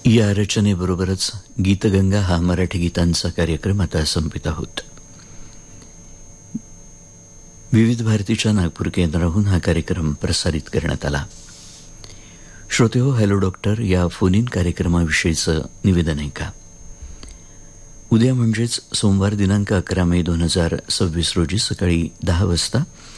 या रचनेबरोबरच गीतगंगा हा मराठी गीतांचा कार्यक्रम आता संपित आहोत. विविध भारतीच्या नागपूर केंद्राहून हा कार्यक्रम प्रसारित करण्यात आला. श्रोते हो, हॅलो डॉक्टर या फोन इन कार्यक्रमाविषयीचं निवेदन आहे का? उद्या म्हणजेच सोमवार दिनांक 11 मे 2026 रोजी सकाळी 10 वाजता